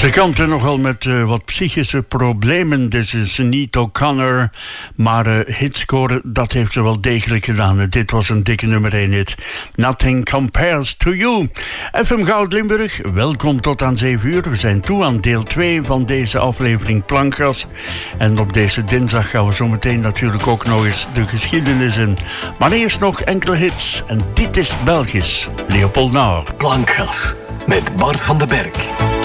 Ze kampte nogal met wat psychische problemen. Dit is Sinead O'Connor. Maar hits scoren, dat heeft ze wel degelijk gedaan. Dit was een dikke nummer 1 hit. Nothing Compares to You. FM Goud Limburg, welkom tot aan 7 uur. We zijn toe aan deel 2 van deze aflevering Plankgas. En op deze dinsdag gaan we zo meteen natuurlijk ook nog eens de geschiedenis in. Maar eerst nog enkele hits. En dit is Belgisch. Leopold Nauer. Plankgas met Bart van den Berg.